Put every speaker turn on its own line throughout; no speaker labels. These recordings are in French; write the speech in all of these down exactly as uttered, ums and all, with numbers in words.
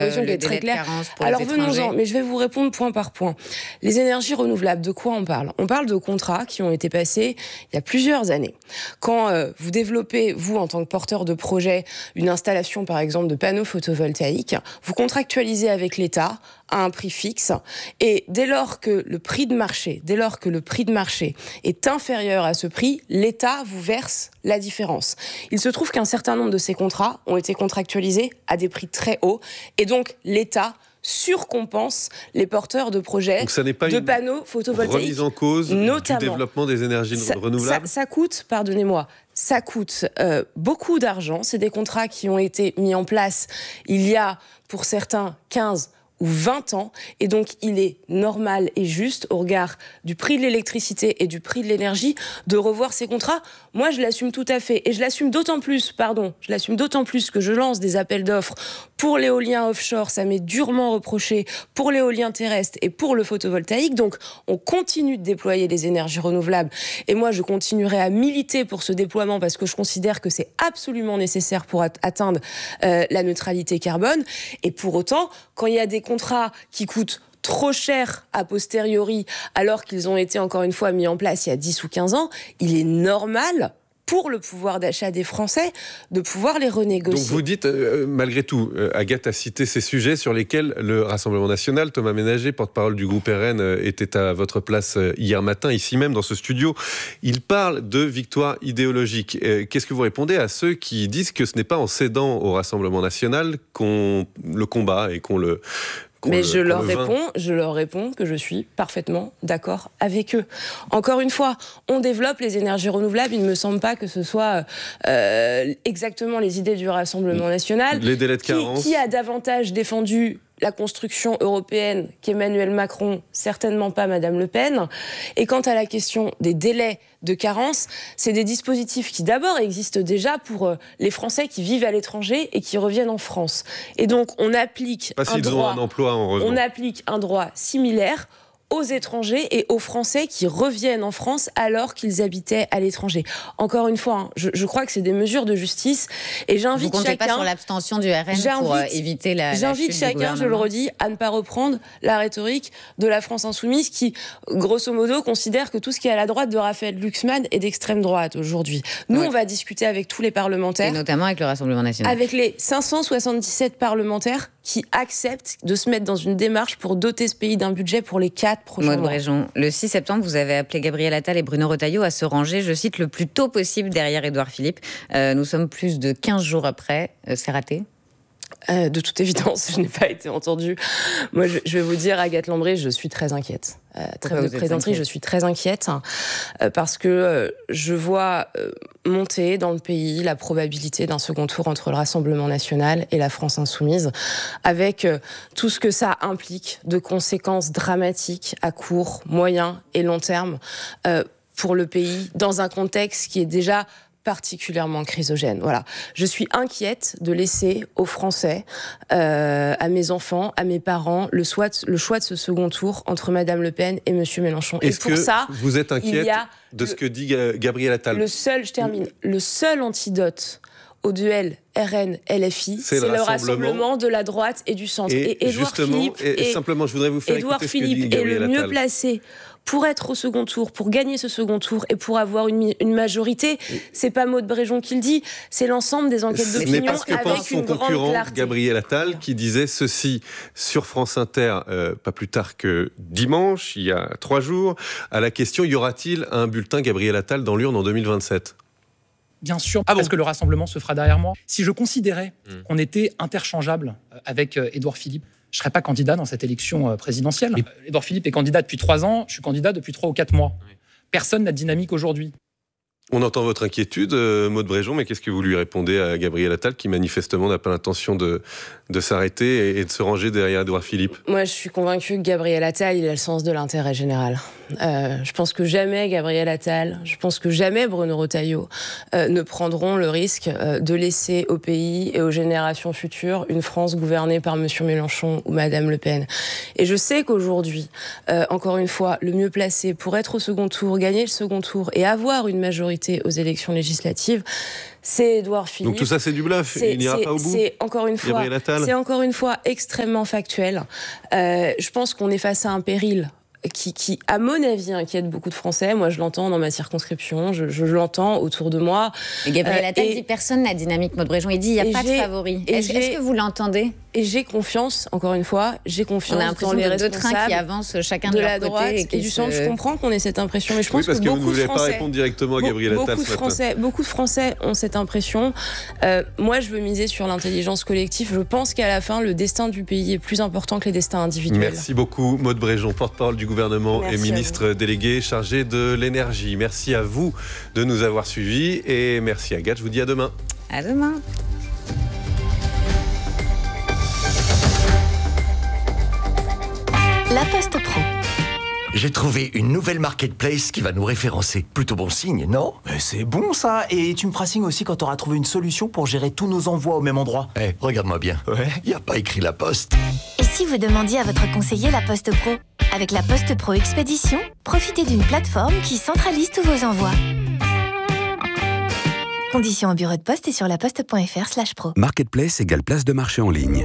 Euh,
qui est très claire.
Alors venons-en, mais je vais vous répondre point par point. Les énergies renouvelables, de quoi on parle ? On parle de contrats qui ont été passés il y a plusieurs années. Quand euh, vous développez, vous en tant que porteur de projet, une installation par exemple de panneaux photovoltaïques, vous contractualisez avec l'État à un prix fixe, et dès lors que le prix de marché, dès lors que le prix de marché est inférieur à ce prix, l'État vous verse la différence. Il se trouve qu'un certain nombre de ces contrats ont été contractualisés à des prix très hauts, et donc l'État surcompense les porteurs de projets de panneaux photovoltaïques.
Remise en cause
notamment
du développement des énergies
ça,
renouvelables.
Ça, ça coûte, pardonnez-moi, ça coûte euh, beaucoup d'argent. C'est des contrats qui ont été mis en place il y a, pour certains, quinze ou vingt ans, et donc il est normal et juste, au regard du prix de l'électricité et du prix de l'énergie, de revoir ces contrats. Moi, je l'assume tout à fait, et je l'assume d'autant plus, pardon, je l'assume d'autant plus que je lance des appels d'offres pour l'éolien offshore, ça m'est durement reproché, pour l'éolien terrestre et pour le photovoltaïque, donc on continue de déployer les énergies renouvelables, et moi je continuerai à militer pour ce déploiement, parce que je considère que c'est absolument nécessaire pour atteindre euh, la neutralité carbone, et pour autant, quand il y a des contrats qui coûtent trop cher a posteriori, alors qu'ils ont été encore une fois mis en place il y a dix ou quinze ans, il est normal pour le pouvoir d'achat des Français de pouvoir les renégocier.
Donc vous dites, euh, malgré tout, euh, Agathe a cité ces sujets sur lesquels le Rassemblement national, Thomas Ménager, porte-parole du groupe R N, euh, était à votre place euh, hier matin, ici même dans ce studio. Il parle de victoire idéologique. Euh, qu'est-ce que vous répondez à ceux qui disent que ce n'est pas en cédant au Rassemblement national qu'on le combat et qu'on le...
Mais je leur réponds, je leur réponds que je suis parfaitement d'accord avec eux. Encore une fois, on développe les énergies renouvelables. Il ne me semble pas que ce soit euh, exactement les idées du Rassemblement national.
Les délais de carence.
Qui, qui a davantage défendu la construction européenne qu'Emmanuel Macron, certainement pas Madame Le Pen. Et quant à la question des délais de carence, c'est des dispositifs qui d'abord existent déjà pour les Français qui vivent à l'étranger et qui reviennent en France. Et donc on applique
pas
un
s'ils
droit,
ont un emploi en revenant.
On applique un droit similaire aux étrangers et aux Français qui reviennent en France alors qu'ils habitaient à l'étranger. Encore une fois, hein, je, je crois que c'est des mesures de justice, et j'invite
Vous comptez
chacun...
pas sur l'abstention du R N pour euh, éviter la, la
J'invite
chute
chacun, je le redis, à ne pas reprendre la rhétorique de la France insoumise qui, grosso modo, considère que tout ce qui est à la droite de Raphaël Glucksmann est d'extrême droite aujourd'hui. Nous, oui. on va discuter avec tous les parlementaires.
Et notamment avec le Rassemblement national.
Avec les cinq cent soixante-dix-sept parlementaires qui acceptent de se mettre dans une démarche pour doter ce pays d'un budget pour les quatre prochains
Maud
mois.
Bréjon, le six septembre, vous avez appelé Gabriel Attal et Bruno Retailleau à se ranger, je cite, le plus tôt possible derrière Édouard Philippe. Euh, nous sommes plus de quinze jours après. Euh, c'est raté ?
Euh, de toute évidence, je n'ai pas été entendue. Moi, je, je vais vous dire, Agathe Lambré, je suis très inquiète. Euh, très de présenterie, je suis très inquiète euh, parce que euh, je vois euh, monter dans le pays la probabilité d'un second tour entre le Rassemblement national et la France insoumise, avec euh, tout ce que ça implique de conséquences dramatiques à court, moyen et long terme euh, pour le pays, dans un contexte qui est déjà particulièrement chrysogène. Voilà. Je suis inquiète de laisser aux Français, euh, à mes enfants, à mes parents, le, soit, le choix de ce second tour entre Madame Le Pen et Monsieur Mélenchon.
Est-ce
et pour
que
ça,
vous êtes inquiète de
le,
ce que dit Gabriel Attal ?
Le seul, je termine, le seul antidote au duel R N L F I, c'est, c'est le, le rassemblement de la droite et du centre.
Et, et Édouard Philippe, et, et simplement, je voudrais vous faire
Édouard
écouter ce que
Philippe
dit Gabriel
est le
Attal.
mieux placé pour être au second tour, pour gagner ce second tour et pour avoir une, une majorité. C'est pas Maud Bréjon qui le dit, c'est l'ensemble des enquêtes d'opinion avec une grande clarté.
Ce n'est pas ce que pense son concurrent Gabriel Attal qui disait ceci sur France Inter, euh, pas plus tard que dimanche, il y a trois jours, à la question « Y aura-t-il un bulletin Gabriel Attal dans l'urne en deux mille vingt-sept » ?
Bien sûr, ah bon parce que le rassemblement se fera derrière moi. Si je considérais mmh. qu'on était interchangeable avec euh, Édouard Philippe, je ne serais pas candidat dans cette élection euh, présidentielle. Oui. Édouard Philippe est candidat depuis trois ans, je suis candidat depuis trois ou quatre mois. Oui. Personne n'a de dynamique aujourd'hui.
On entend votre inquiétude, euh, Maud Bréjon, mais qu'est-ce que vous lui répondez à Gabriel Attal, qui manifestement n'a pas l'intention de, de s'arrêter et, et de se ranger derrière Édouard Philippe ?
Moi, je suis convaincue que Gabriel Attal, il a le sens de l'intérêt général. Euh, je pense que jamais Gabriel Attal, je pense que jamais Bruno Retailleau euh, ne prendront le risque euh, de laisser au pays et aux générations futures une France gouvernée par M. Mélenchon ou Mme Le Pen. Et je sais qu'aujourd'hui, euh, encore une fois, le mieux placé pour être au second tour, gagner le second tour et avoir une majorité aux élections législatives, c'est Édouard Philippe.
Donc tout ça, c'est du bluff. Il n'ira pas au bout.
C'est encore une fois, c'est encore une fois extrêmement factuel. Euh, je pense qu'on est face à un péril Qui, qui, à mon avis, inquiète beaucoup de Français. Moi, je l'entends dans ma circonscription, je, je l'entends autour de moi.
Et Gabriel Attal euh, dit personne n'a dynamique, Maud Bréjon. Il dit il n'y a pas de favori. Est-ce, est-ce que vous l'entendez ?
Et j'ai confiance, encore une fois, j'ai confiance
on a l'impression
dans les
de
responsables
deux trains qui avancent chacun de,
de
leur
la
côté
droite
et,
et du centre. Se... Je comprends qu'on ait cette impression, mais je pense
oui, parce
que,
que
beaucoup
vous ne voulez
de Français,
pas répondre directement à Gabriel Attal
beaucoup de Français, beaucoup de Français ont cette impression. Euh, moi, je veux miser sur l'intelligence collective. Je pense qu'à la fin, le destin du pays est plus important que les destins individuels.
Merci beaucoup, Maud Bréjon, porte-parole du gouvernement
Merci
et ministre délégué chargé de l'énergie. Merci à vous de nous avoir suivis et merci Agathe. Je vous dis à demain.
À demain.
La Poste Pro.
J'ai trouvé une nouvelle marketplace qui va nous référencer. Plutôt bon signe, non ?
Mais c'est bon ça. Et tu me feras signe aussi quand tu auras trouvé une solution pour gérer tous nos envois au même endroit.
Eh, hey, regarde-moi bien.
Ouais.
Il n'y a pas écrit La Poste.
Et si vous demandiez à votre conseiller La Poste Pro ? Avec La Poste Pro Expédition, profitez d'une plateforme qui centralise tous vos envois. Conditions au bureau de poste et sur laposte.fr slash pro.
Marketplace égale place de marché en ligne.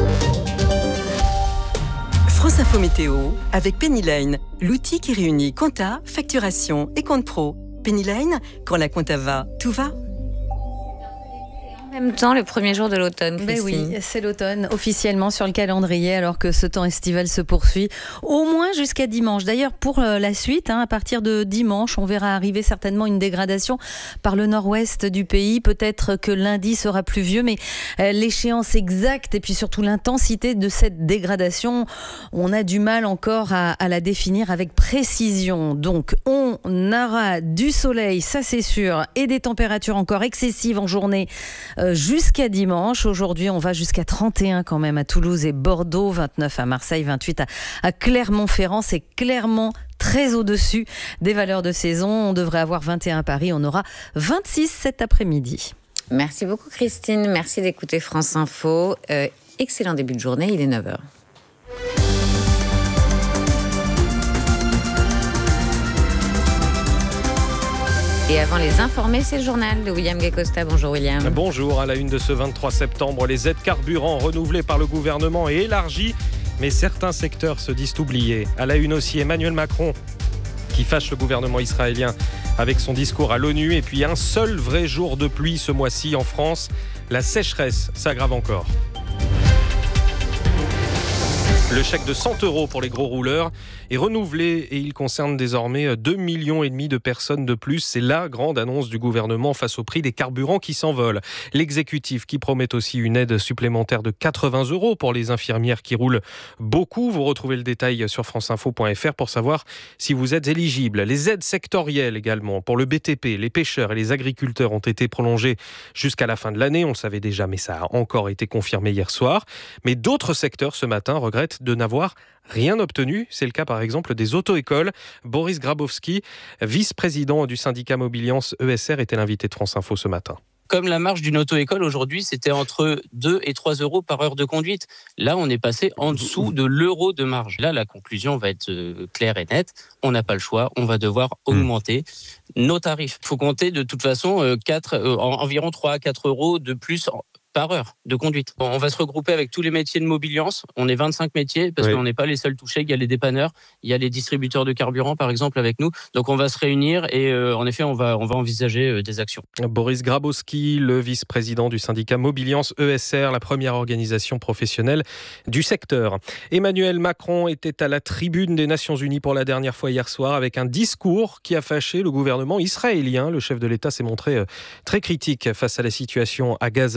France Info Météo avec Pennyline, l'outil qui réunit compta, facturation et compte pro. Pennyline, quand la compta va, tout va.
En même temps, le premier jour de l'automne,
Ben oui, c'est l'automne officiellement sur le calendrier alors que ce temps estival se poursuit au moins jusqu'à dimanche. D'ailleurs, pour la suite, hein, à partir de dimanche, on verra arriver certainement une dégradation par le nord-ouest du pays. Peut-être que lundi sera pluvieux, mais l'échéance exacte et puis surtout l'intensité de cette dégradation, on a du mal encore à, à la définir avec précision. Donc, on aura du soleil, ça c'est sûr, et des températures encore excessives en journée jusqu'à dimanche. Aujourd'hui, on va jusqu'à trente et un quand même à Toulouse et Bordeaux, vingt-neuf à Marseille, vingt-huit à, à Clermont-Ferrand. C'est clairement très au-dessus des valeurs de saison. On devrait avoir vingt et un à Paris. On aura vingt-six cet après-midi.
Merci beaucoup Christine. Merci d'écouter France Info. Euh, excellent début de journée. Il est neuf heures. Et avant les informés, c'est le journal de William Gay-Costa. Bonjour William.
Bonjour. À la une de ce vingt-trois septembre, les aides carburant renouvelées par le gouvernement et élargies, mais certains secteurs se disent oubliés. À la une aussi, Emmanuel Macron qui fâche le gouvernement israélien avec son discours à l'ONU. Et puis un seul vrai jour de pluie ce mois-ci en France. La sécheresse s'aggrave encore. Le chèque de cent euros pour les gros rouleurs est renouvelé et il concerne désormais deux millions et demi de personnes de plus. C'est la grande annonce du gouvernement face au prix des carburants qui s'envolent. L'exécutif qui promet aussi une aide supplémentaire de quatre-vingts euros pour les infirmières qui roulent beaucoup. Vous retrouvez le détail sur franceinfo point f r pour savoir si vous êtes éligible. Les aides sectorielles également pour le B T P, les pêcheurs et les agriculteurs ont été prolongées jusqu'à la fin de l'année. On le savait déjà, mais ça a encore été confirmé hier soir. Mais d'autres secteurs ce matin regrettent de n'avoir rien obtenu. C'est le cas par exemple des auto-écoles. Boris Grabowski, vice-président du syndicat Mobiliance E S R, était l'invité de France Info ce matin.
Comme la marge d'une auto-école aujourd'hui, c'était entre deux et trois euros par heure de conduite. Là, on est passé en dessous de l'euro de marge. Là, la conclusion va être claire et nette. On n'a pas le choix. On va devoir augmenter nos tarifs. Il faut compter de toute façon quatre, euh, environ trois à quatre euros de plus par heure de conduite. Bon, on va se regrouper avec tous les métiers de Mobiliance. On est vingt-cinq métiers parce oui. qu'on n'est pas les seuls touchés. Il y a les dépanneurs, il y a les distributeurs de carburant par exemple avec nous. Donc on va se réunir et euh, en effet on va, on va envisager euh, des actions.
Boris Grabowski, le vice-président du syndicat Mobiliance E S R, la première organisation professionnelle du secteur. Emmanuel Macron était à la tribune des Nations Unies pour la dernière fois hier soir avec un discours qui a fâché le gouvernement israélien. Le chef de l'État s'est montré euh, très critique face à la situation à Gaza mais aussi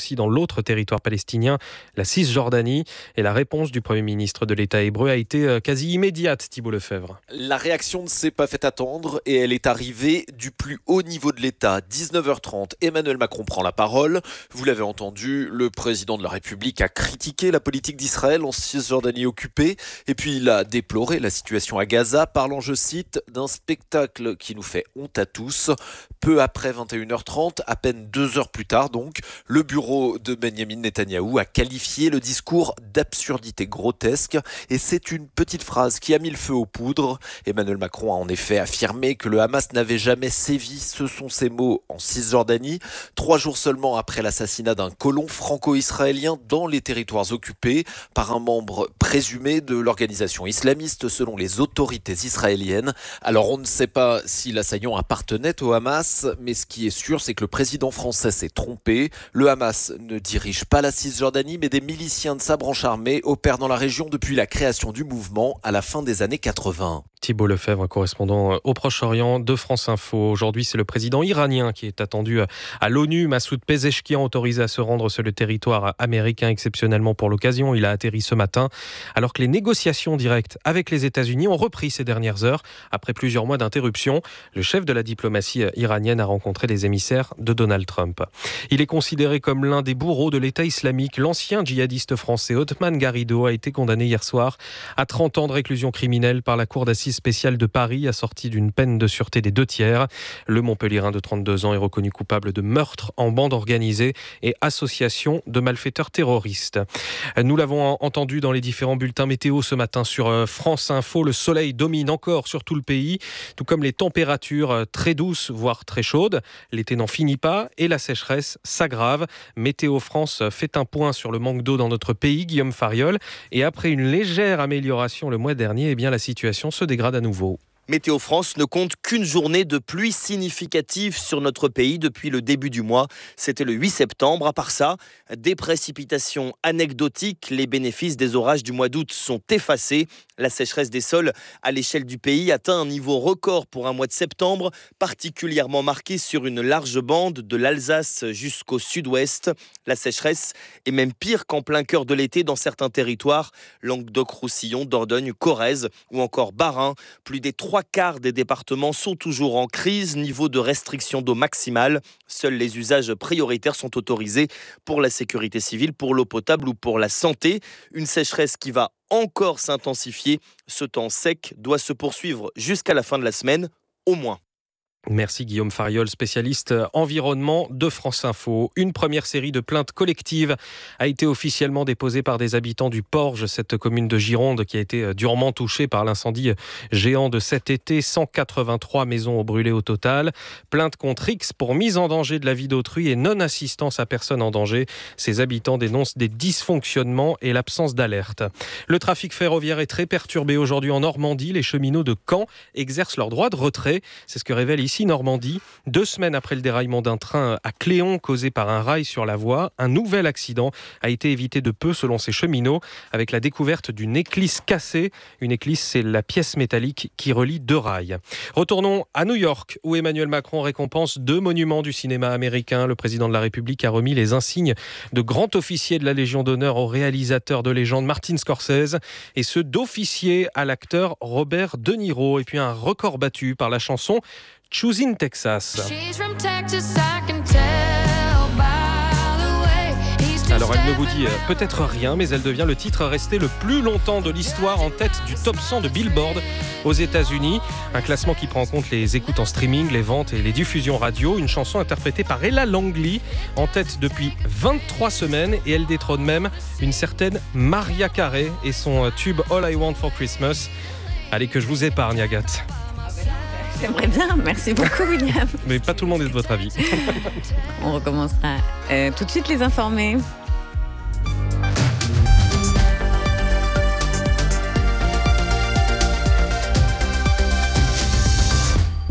aussi dans l'autre territoire palestinien, la Cisjordanie. Et la réponse du Premier ministre de l'État hébreu a été quasi immédiate, Thibault Lefebvre.
La réaction ne s'est pas fait attendre et elle est arrivée du plus haut niveau de l'État. dix-neuf heures trente, Emmanuel Macron prend la parole. Vous l'avez entendu, le président de la République a critiqué la politique d'Israël en Cisjordanie occupée et puis il a déploré la situation à Gaza, parlant, je cite, d'un spectacle qui nous fait honte à tous. Peu après vingt et une heures trente, à peine deux heures plus tard donc, le bureau de Benyamin Netanyahou a qualifié le discours d'absurdité grotesque et c'est une petite phrase qui a mis le feu aux poudres. Emmanuel Macron a en effet affirmé que le Hamas n'avait jamais sévi, ce sont ses mots, en Cisjordanie, trois jours seulement après l'assassinat d'un colon franco-israélien dans les territoires occupés par un membre présumé de l'organisation islamiste selon les autorités israéliennes. Alors on ne sait pas si l'assaillant appartenait au Hamas, mais ce qui est sûr, c'est que le président français s'est trompé. Le Hamas ne dirige pas la Cisjordanie, mais des miliciens de sa branche armée opèrent dans la région depuis la création du mouvement à la fin des années quatre-vingts.
Thibault Lefebvre, correspondant au Proche-Orient de France Info. Aujourd'hui, c'est le président iranien qui est attendu à l'ONU. Massoud Pezeshkian, autorisé à se rendre sur le territoire américain exceptionnellement pour l'occasion. Il a atterri ce matin, alors que les négociations directes avec les États-Unis ont repris ces dernières heures. Après plusieurs mois d'interruption, le chef de la diplomatie iranienne a rencontré les émissaires de Donald Trump. Il est considéré comme l'un des bourreaux de l'État islamique. L'ancien djihadiste français Othman Garrido a été condamné hier soir à trente ans de réclusion criminelle par la cour d'assises spéciale de Paris, assortie d'une peine de sûreté des deux tiers. Le Montpellierin de trente-deux ans est reconnu coupable de meurtre en bande organisée et association de malfaiteurs terroristes. Nous l'avons entendu dans les différents bulletins météo ce matin sur France Info. Le soleil domine encore sur tout le pays, tout comme les températures très douces, voire très chaudes. L'été n'en finit pas et la sécheresse s'aggrave. Météo France fait un point sur le manque d'eau dans notre pays, Guillaume Fariol. Et après une légère amélioration le mois dernier, eh bien la situation se dégrade à nouveau.
Météo France ne compte qu'une journée de pluie significative sur notre pays depuis le début du mois. C'était le huit septembre. À part ça, des précipitations anecdotiques. Les bénéfices des orages du mois d'août sont effacés. La sécheresse des sols à l'échelle du pays atteint un niveau record pour un mois de septembre, particulièrement marqué sur une large bande de l'Alsace jusqu'au sud-ouest. La sécheresse est même pire qu'en plein cœur de l'été dans certains territoires. Languedoc-Roussillon, Dordogne, Corrèze ou encore Bas-Rhin. Plus des trois quarts des départements sont toujours en crise, niveau de restriction d'eau maximale. Seuls les usages prioritaires sont autorisés pour la sécurité civile, pour l'eau potable ou pour la santé. Une sécheresse qui va encore s'intensifier. Ce temps sec doit se poursuivre jusqu'à la fin de la semaine, au moins.
Merci Guillaume Fariol, spécialiste environnement de France Info. Une première série de plaintes collectives a été officiellement déposée par des habitants du Porge, cette commune de Gironde qui a été durement touchée par l'incendie géant de cet été. cent quatre-vingt-trois maisons ont brûlé au total. Plainte contre X pour mise en danger de la vie d'autrui et non-assistance à personne en danger. Ces habitants dénoncent des dysfonctionnements et l'absence d'alerte. Le trafic ferroviaire est très perturbé aujourd'hui en Normandie. Les cheminots de Caen exercent leur droit de retrait. C'est ce que révèle ici Normandie. Deux semaines après le déraillement d'un train à Cléon causé par un rail sur la voie, un nouvel accident a été évité de peu selon ces cheminots avec la découverte d'une éclisse cassée. Une éclisse, c'est la pièce métallique qui relie deux rails. Retournons à New York où Emmanuel Macron récompense deux monuments du cinéma américain. Le président de la République a remis les insignes de grand officier de la Légion d'honneur au réalisateur de légende Martin Scorsese et ceux d'officier à l'acteur Robert De Niro. Et puis un record battu par la chanson Choosing Texas. Alors elle ne vous dit peut-être rien, mais elle devient le titre resté le plus longtemps de l'histoire en tête du top cent de Billboard aux États-Unis. Un classement qui prend en compte les écoutes en streaming, les ventes et les diffusions radio. Une chanson interprétée par Ella Langley, en tête depuis vingt-trois semaines, et elle détrône même une certaine Mariah Carey et son tube All I Want for Christmas. Allez, que je vous épargne, Agathe.
J'aimerais bien, merci beaucoup William.
Mais pas tout le monde est de votre avis.
On recommencera euh, tout de suite les informés.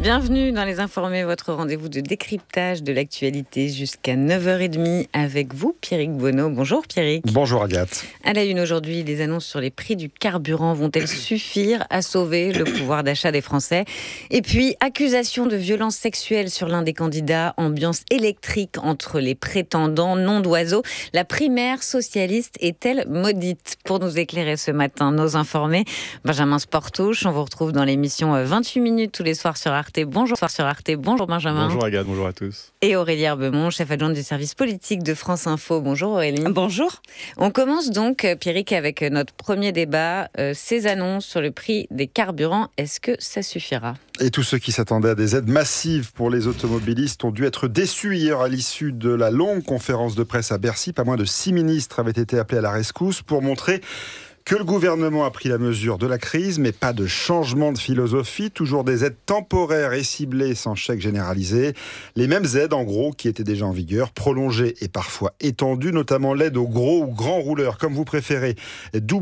Bienvenue dans Les Informés, votre rendez-vous de décryptage de l'actualité jusqu'à neuf heures trente avec vous, Pierrick Bonneau. Bonjour Pierrick.
Bonjour Agathe.
À la une aujourd'hui, les annonces sur les prix du carburant vont-elles suffire à sauver le pouvoir d'achat des Français? Et puis, accusation de violence sexuelle sur l'un des candidats, ambiance électrique entre les prétendants, nom d'oiseau. La primaire socialiste est-elle maudite? Pour nous éclairer ce matin, nos informés, Benjamin Sportouche. On vous retrouve dans l'émission vingt-huit minutes tous les soirs sur Arte. Bonjour sur Arte. Bonjour Benjamin.
Bonjour Agathe, bonjour à tous.
Et Aurélie Herbemont, chef adjointe du service politique de France Info. Bonjour Aurélie.
Bonjour.
On commence donc, Pierrick, avec notre premier débat. Euh, ces annonces sur le prix des carburants, est-ce que ça suffira?
Et tous ceux qui s'attendaient à des aides massives pour les automobilistes ont dû être déçus hier à l'issue de la longue conférence de presse à Bercy. Pas moins de six ministres avaient été appelés à la rescousse pour montrer que le gouvernement a pris la mesure de la crise, mais pas de changement de philosophie. Toujours des aides temporaires et ciblées sans chèque généralisé. Les mêmes aides, en gros, qui étaient déjà en vigueur, prolongées et parfois étendues, notamment l'aide aux gros ou grands rouleurs, comme vous préférez, double